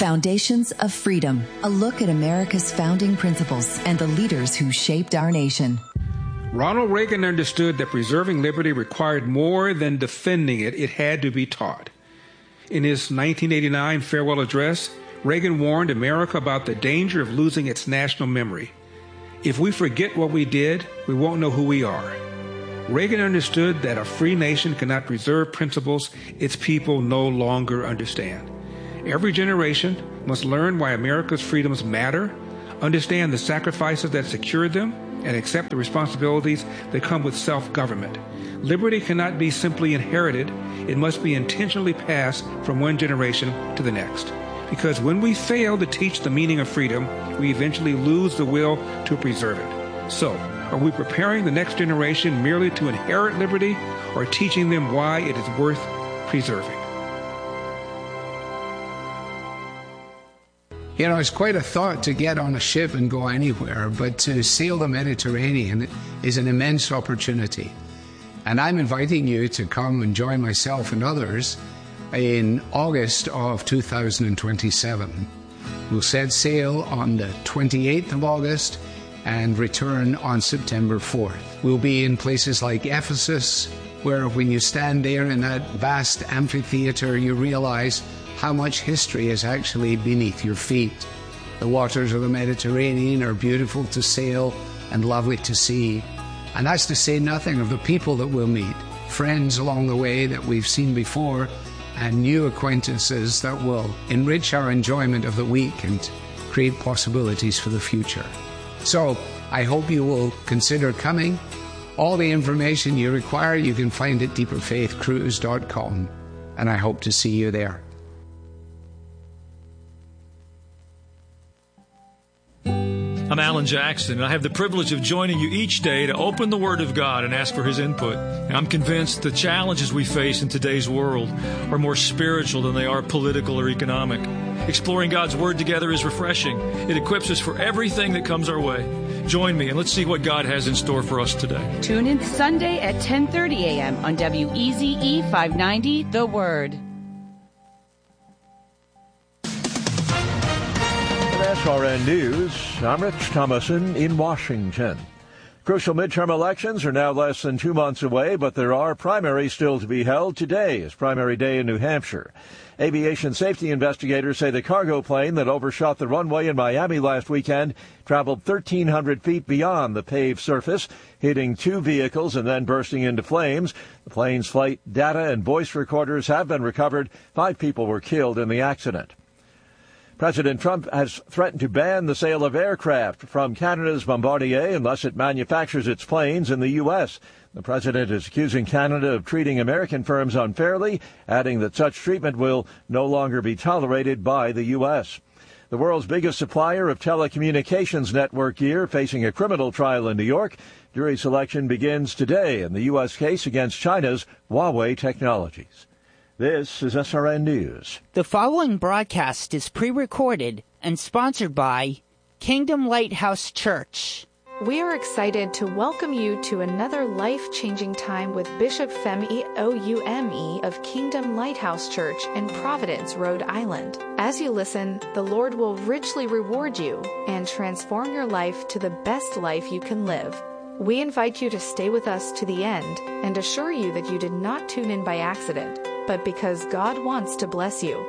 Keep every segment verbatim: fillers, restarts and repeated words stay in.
Foundations of Freedom, a look at America's founding principles and the leaders who shaped our nation. Ronald Reagan understood that preserving liberty required more than defending it. It had to be taught. In his nineteen eighty-nine farewell address, Reagan warned America about the danger of losing its national memory. If we forget what we did, we won't know who we are. Reagan understood that a free nation cannot preserve principles its people no longer understand. Every generation must learn why America's freedoms matter, understand the sacrifices that secured them, and accept the responsibilities that come with self-government. Liberty cannot be simply inherited. It must be intentionally passed from one generation to the next. Because when we fail to teach the meaning of freedom, we eventually lose the will to preserve it. So, are we preparing the next generation merely to inherit liberty, or teaching them why it is worth preserving? You know, it's quite a thought to get on a ship and go anywhere, but to sail the Mediterranean is an immense opportunity. And I'm inviting you to come and join myself and others in August of two thousand twenty-seven. We'll set sail on the twenty-eighth of August and return on September fourth. We'll be in places like Ephesus, where when you stand there in that vast amphitheater, you realize how much history is actually beneath your feet. The waters of the Mediterranean are beautiful to sail and lovely to see. And that's to say nothing of the people that we'll meet, friends along the way that we've seen before, and new acquaintances that will enrich our enjoyment of the week and create possibilities for the future. So I hope you will consider coming. All the information you require you can find at deeper faith cruise dot com, and I hope to see you there. I'm Alan Jackson, and I have the privilege of joining you each day to open the Word of God and ask for His input. And I'm convinced the challenges we face in today's world are more spiritual than they are political or economic. Exploring God's Word together is refreshing. It equips us for everything that comes our way. Join me, and let's see what God has in store for us today. Tune in Sunday at ten thirty a.m. on W E Z E five ninety, The Word. S R N News, I'm Rich Thomason in Washington. Crucial midterm elections are now less than two months away, but there are primaries still to be held. Today is primary day in New Hampshire. Aviation safety investigators say the cargo plane that overshot the runway in Miami last weekend traveled thirteen hundred feet beyond the paved surface, hitting two vehicles and then bursting into flames. The plane's flight data and voice recorders have been recovered. Five people were killed in the accident. President Trump has threatened to ban the sale of aircraft from Canada's Bombardier unless it manufactures its planes in the U S. The president is accusing Canada of treating American firms unfairly, adding that such treatment will no longer be tolerated by the U S. The world's biggest supplier of telecommunications network gear facing a criminal trial in New York. Jury selection begins today in the U S case against China's Huawei Technologies. This is S R N News. The following broadcast is pre-recorded and sponsored by Kingdom Lighthouse Church. We are excited to welcome you to another life-changing time with Bishop Femi Oume of Kingdom Lighthouse Church in Providence, Rhode Island. As you listen, the Lord will richly reward you and transform your life to the best life you can live. We invite you to stay with us to the end and assure you that you did not tune in by accident, but because God wants to bless you.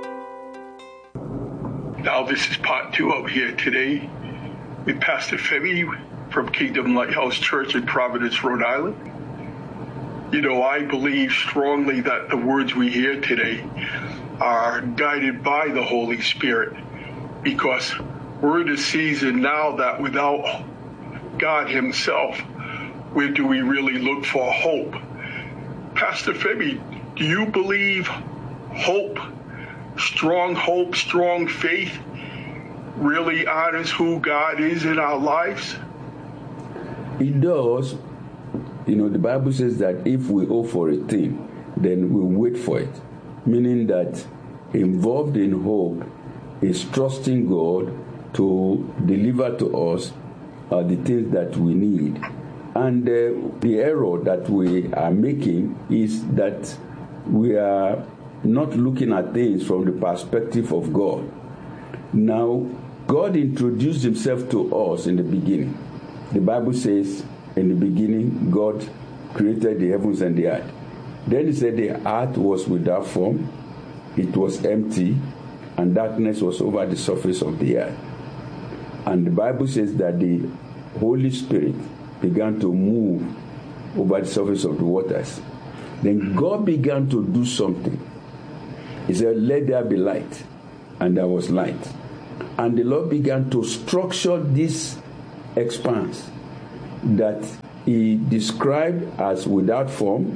Now this is part two over here today with Pastor Femi from Kingdom Lighthouse Church in Providence, Rhode Island. You know, I believe strongly that the words we hear today are guided by the Holy Spirit, because we're in a season now that without God Himself, where do we really look for hope? Pastor Femi, do you believe hope, strong hope, strong faith, really honors who God is in our lives? It does. You know, the Bible says that if we hope for a thing, then we wait for it. Meaning that involved in hope is trusting God to deliver to us uh, the things that we need. And uh, the error that we are making is that we are not looking at things from the perspective of God. Now, God introduced himself to us in the beginning. The Bible says, in the beginning, God created the heavens and the earth. Then he said the earth was without form, it was empty, and darkness was over the surface of the earth. And the Bible says that the Holy Spirit began to move over the surface of the waters. Then God began to do something. He said, let there be light. And there was light. And the Lord began to structure this expanse that he described as without form,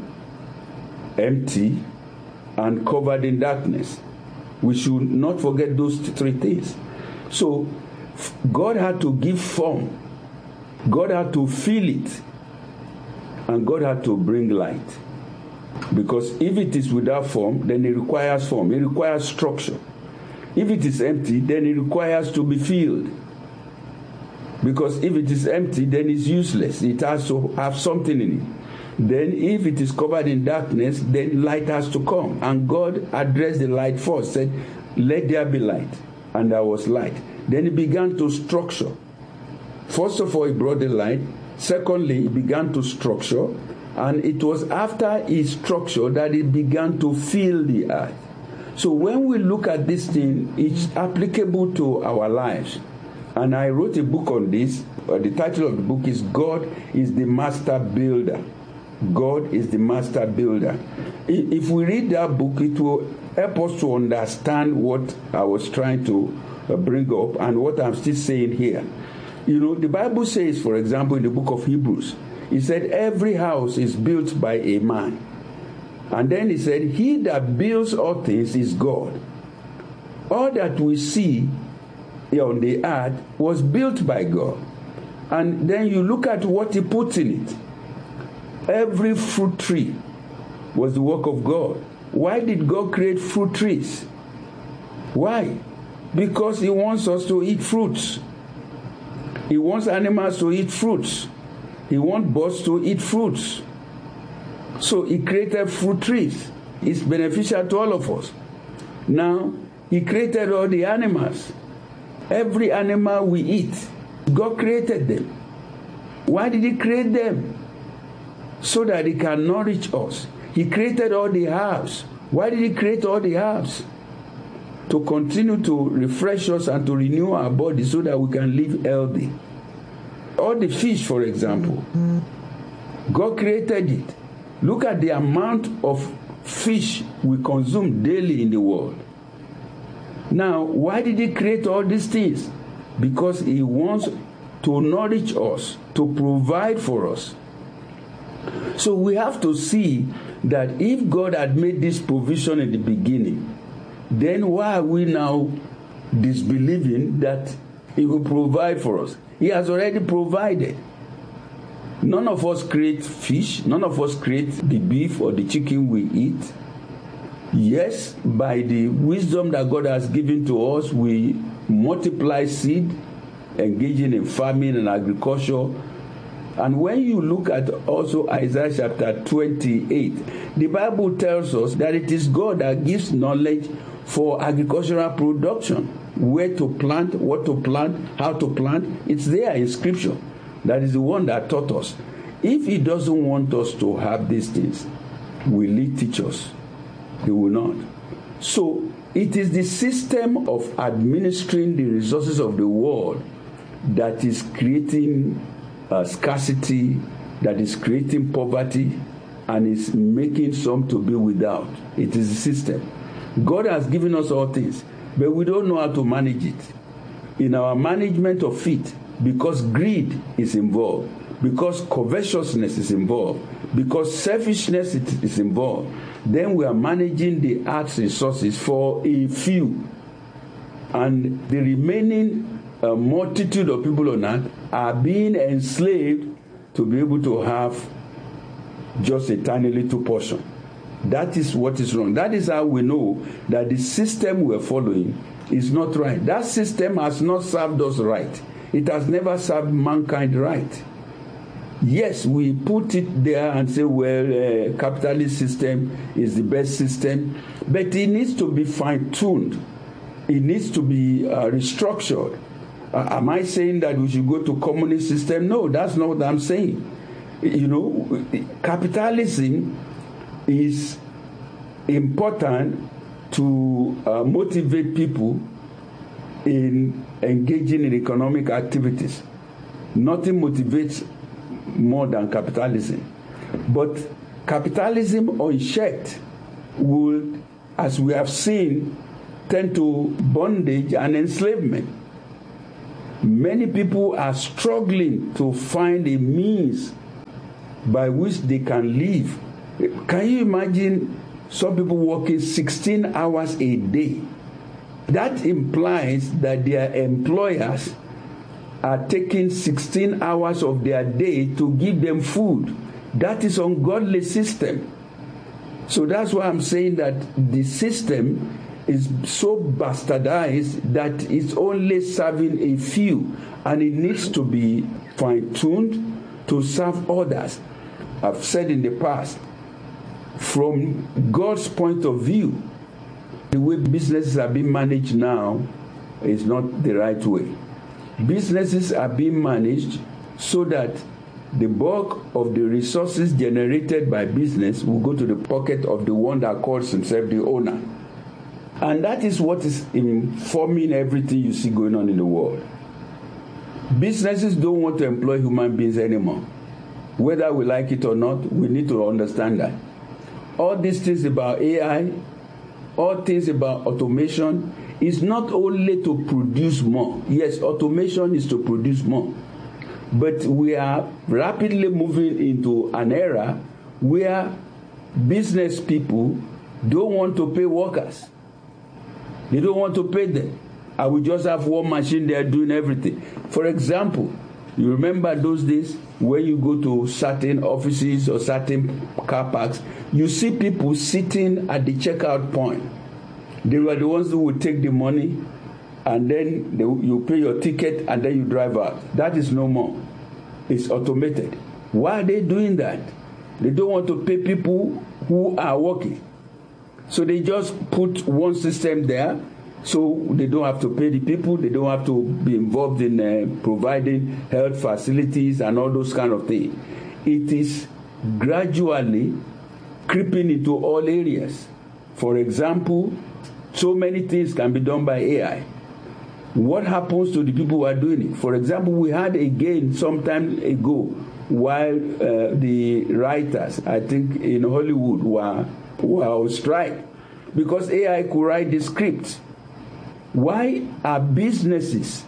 empty, and covered in darkness. We should not forget those three things. So God had to give form. God had to fill it. And God had to bring light. Because if it is without form, then it requires form. It requires structure. If it is empty, then it requires to be filled. Because if it is empty, then it's useless. It has to have something in it. Then if it is covered in darkness, then light has to come. And God addressed the light first, said, let there be light. And there was light. Then he began to structure. First of all, he brought the light. Secondly, he began to structure. And it was after he structured that he began to fill the earth. So when we look at this thing, it's applicable to our lives. And I wrote a book on this. Uh, the title of the book is God is the Master Builder. God is the Master Builder. If we read that book, it will help us to understand what I was trying to uh, bring up and what I'm still saying here. You know, the Bible says, for example, in the book of Hebrews, it said every house is built by a man. And then he said, he that builds all things is God. All that we see on the earth was built by God. And then you look at what he put in it. Every fruit tree was the work of God. Why did God create fruit trees? Why? Because he wants us to eat fruits. He wants animals to eat fruits. He wants birds to eat fruits. So he created fruit trees. It's beneficial to all of us. Now, he created all the animals. Every animal we eat, God created them. Why did he create them? So that he can nourish us. He created all the herbs. Why did he create all the herbs? To continue to refresh us and to renew our body so that we can live healthy. All the fish, for example, God created it. Look at the amount of fish we consume daily in the world. Now, why did he create all these things? Because he wants to nourish us, to provide for us. So we have to see that if God had made this provision in the beginning, then why are we now disbelieving that he will provide for us? He has already provided. None of us create fish. None of us create the beef or the chicken we eat. Yes, by the wisdom that God has given to us, we multiply seed, engaging in farming and agriculture. And when you look at also Isaiah chapter twenty-eight, the Bible tells us that it is God that gives knowledge for agricultural production, where to plant, what to plant, how to plant. It's there in Scripture. That is the one that taught us. If he doesn't want us to have these things, will he teach us? He will not. So it is the system of administering the resources of the world that is creating uh, scarcity, that is creating poverty, and is making some to be without. It is the system. God has given us all things, but we don't know how to manage it. In our management of it, because greed is involved, because covetousness is involved, because selfishness is involved, then we are managing the earth's resources for a few. And the remaining uh, multitude of people on earth are being enslaved to be able to have just a tiny little portion. That is what is wrong. That is how we know that the system we are following is not right. That system has not served us right. It has never served mankind right. Yes, we put it there and say, well, uh, capitalist system is the best system, but it needs to be fine-tuned. it needs to be uh, restructured. Uh, am I saying that we should go to communist system? No, that's not what I'm saying. You know, capitalism is important to uh, motivate people in engaging in economic activities. Nothing motivates more than capitalism. But capitalism unchecked would, as we have seen, tend to bondage and enslavement. Many people are struggling to find a means by which they can live. Can you imagine some people working sixteen hours a day? That implies that their employers are taking sixteen hours of their day to give them food. That is an ungodly system. So that's why I'm saying that the system is so bastardized that it's only serving a few, and it needs to be fine-tuned to serve others. I've said in the past, from God's point of view, the way businesses are being managed now is not the right way. Businesses are being managed so that the bulk of the resources generated by business will go to the pocket of the one that calls himself the owner. And that is what is informing everything you see going on in the world. Businesses don't want to employ human beings anymore. Whether we like it or not, we need to understand that. All these things about A I, all things about automation, is not only to produce more. Yes, automation is to produce more. But we are rapidly moving into an era where business people don't want to pay workers. They don't want to pay them. I will just have one machine there doing everything. For example, you remember those days when you go to certain offices or certain car parks, you see people sitting at the checkout point. They were the ones who would take the money, and then they, you pay your ticket, and then you drive out. That is no more. It's automated. Why are they doing that? They don't want to pay people who are working. So they just put one system there, so they don't have to pay the people, they don't have to be involved in uh, providing health facilities and all those kind of things. It is gradually creeping into all areas. For example, so many things can be done by A I. What happens to the people who are doing it? For example, we had again some time ago while uh, the writers, I think in Hollywood, were were on strike because A I could write the scripts. Why are businesses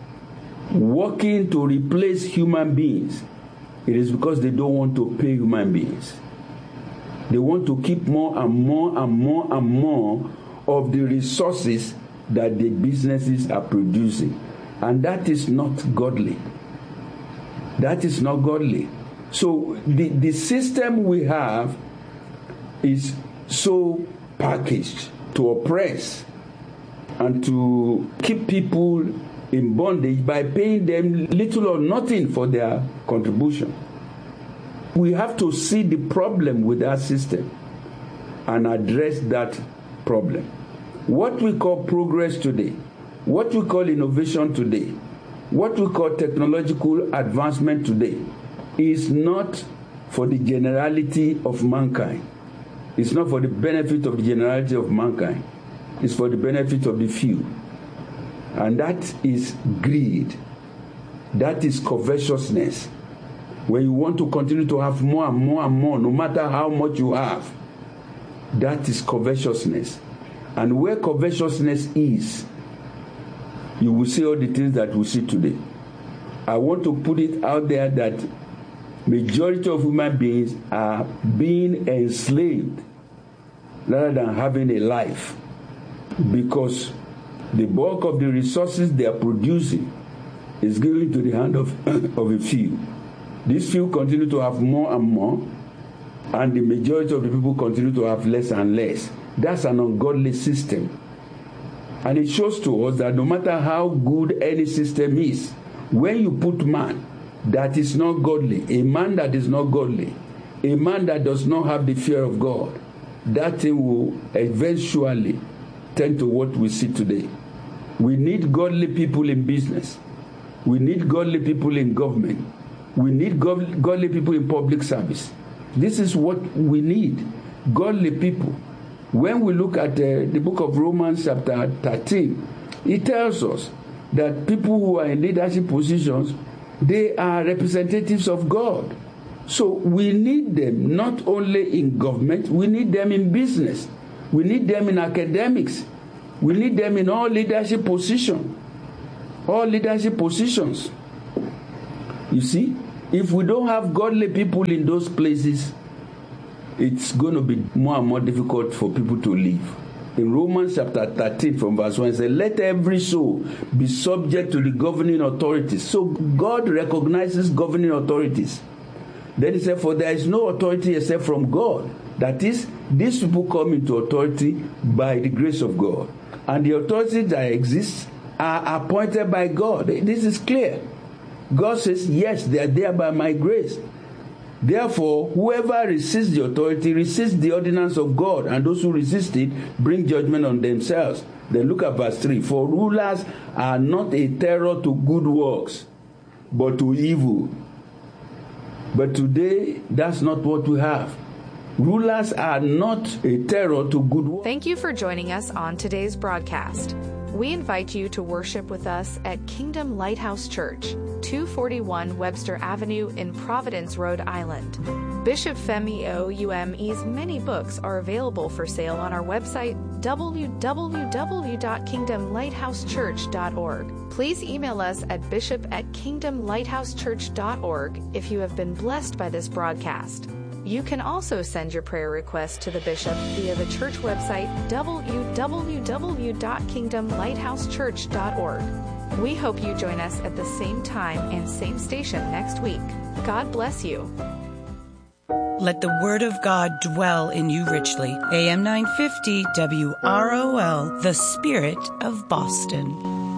working to replace human beings? It is because they don't want to pay human beings. They want to keep more and more and more and more of the resources that the businesses are producing. And that is not godly. That is not godly. So the, the system we have is so packaged to oppress and to keep people in bondage by paying them little or nothing for their contribution. We have to see the problem with our system and address that problem. What we call progress today, what we call innovation today, what we call technological advancement today is not for the generality of mankind. It's not for the benefit of the generality of mankind. It's for the benefit of the few. And that is greed. That is covetousness. When you want to continue to have more and more and more, no matter how much you have, that is covetousness. And where covetousness is, you will see all the things that we see today. I want to put it out there that majority of human beings are being enslaved rather than having a life, because the bulk of the resources they are producing is given to the hand of, of a few. These few continue to have more and more, and the majority of the people continue to have less and less. That's an ungodly system. And it shows to us that no matter how good any system is, when you put man that is not godly, a man that is not godly, a man that does not have the fear of God, that thing will eventually tend to what we see today. We need godly people in business. We need godly people in government. We need god- godly people in public service. This is what we need, godly people. When we look at uh, the book of Romans chapter thirteen, it tells us that people who are in leadership positions, they are representatives of God. So we need them not only in government, we need them in business. We need them in academics. We need them in all leadership positions. All leadership positions. You see, if we don't have godly people in those places, it's going to be more and more difficult for people to live. In Romans chapter thirteen from verse one, it says, let every soul be subject to the governing authorities. So God recognizes governing authorities. Then he said, for there is no authority except from God. That is, these people come into authority by the grace of God. And the authorities that exist are appointed by God. This is clear. God says, yes, they are there by my grace. Therefore, whoever resists the authority resists the ordinance of God, and those who resist it bring judgment on themselves. Then look at verse three. For rulers are not a terror to good works, but to evil. But today, that's not what we have. Rulers are not a terror to good works. Thank you for joining us on today's broadcast. We invite you to worship with us at Kingdom Lighthouse Church, two forty-one Webster Avenue in Providence, Rhode Island. Bishop Femi Oume's many books are available for sale on our website, w w w dot kingdom lighthouse church dot org. Please email us at bishop at kingdom lighthouse church dot org if you have been blessed by this broadcast. You can also send your prayer request to the bishop via the church website, w w w dot kingdom lighthouse church dot org. We hope you join us at the same time and same station next week. God bless you. Let the word of God dwell in you richly. A M nine fifty W R O L, the Spirit of Boston.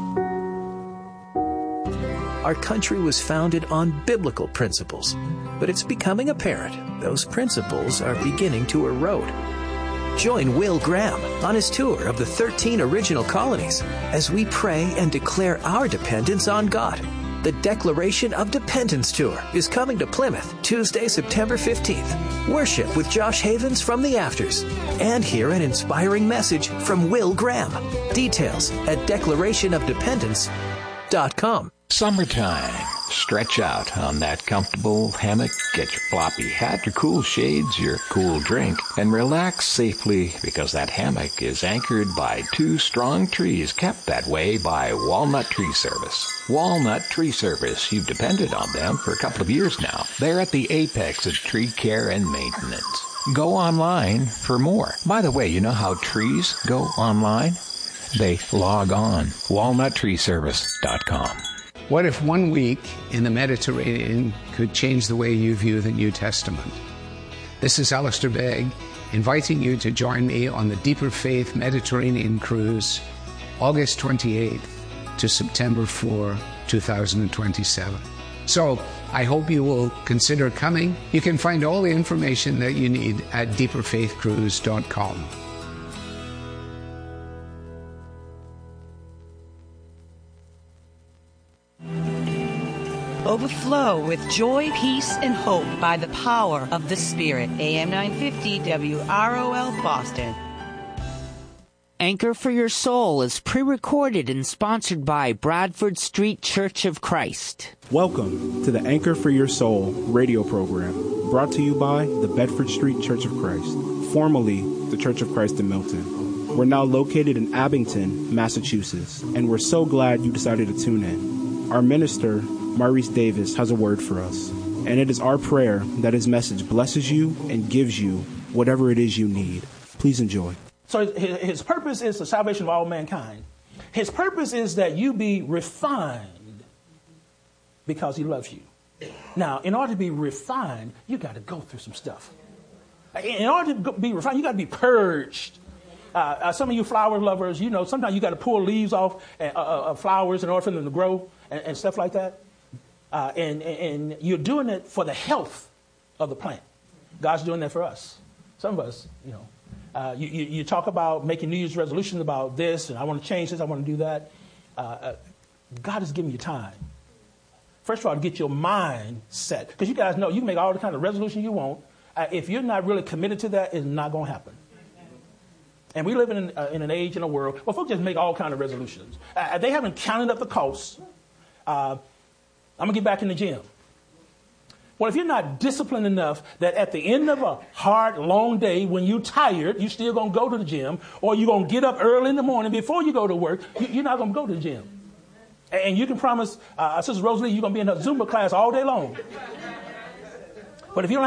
Our country was founded on biblical principles, but it's becoming apparent those principles are beginning to erode. Join Will Graham on his tour of the thirteen original colonies as we pray and declare our dependence on God. The Declaration of Dependence Tour is coming to Plymouth Tuesday, September fifteenth. Worship with Josh Havens from the Afters and hear an inspiring message from Will Graham. Details at declaration of dependence dot com. Summertime. Stretch out on that comfortable hammock, get your floppy hat, your cool shades, your cool drink, and relax safely because that hammock is anchored by two strong trees kept that way by Walnut Tree Service. Walnut Tree Service, you've depended on them for a couple of years now. They're at the apex of tree care and maintenance. Go online for more. By the way, you know how trees go online? They log on. walnut tree service dot com. What if one week in the Mediterranean could change the way you view the New Testament? This is Alistair Begg, inviting you to join me on the Deeper Faith Mediterranean Cruise, August twenty-eighth to September fourth, twenty twenty-seven. So, I hope you will consider coming. You can find all the information that you need at deeper faith cruise dot com. Overflow with joy, peace, and hope by the power of the Spirit. A M nine fifty W R O L Boston. Anchor for Your Soul is pre-recorded and sponsored by Bradford Street Church of Christ. Welcome to the Anchor for Your Soul radio program, brought to you by the Bedford Street Church of Christ, formerly the Church of Christ in Milton. We're now located in Abington, Massachusetts, and we're so glad you decided to tune in. Our minister, Maurice Davis, has a word for us, and it is our prayer that his message blesses you and gives you whatever it is you need. Please enjoy. So his purpose is the salvation of all mankind. His purpose is that you be refined because he loves you. Now, in order to be refined, you got to go through some stuff. In order to be refined, you got to be purged. Uh, uh, some of you flower lovers, you know, sometimes you got to pull leaves off uh, uh, flowers in order for them to grow and, and stuff like that. Uh, and, and you're doing it for the health of the plant. God's doing that for us. Some of us, you know, uh, you, you, you talk about making New Year's resolutions about this, and I want to change this, I want to do that. uh, God is giving you time. First of all, to get your mind set. Because you guys know you can make all the kind of resolution you want. Uh, if you're not really committed to that, it's not going to happen. And we live in, uh, in an age, in a world, where folks just make all kind of resolutions. Uh, they haven't counted up the costs. Uh, I'm going to get back in the gym. Well, if you're not disciplined enough that at the end of a hard, long day, when you're tired, you're still going to go to the gym, or you're going to get up early in the morning before you go to work, you're not going to go to the gym. And you can promise uh, Sister Rosalie you're going to be in a Zumba class all day long. But if you don't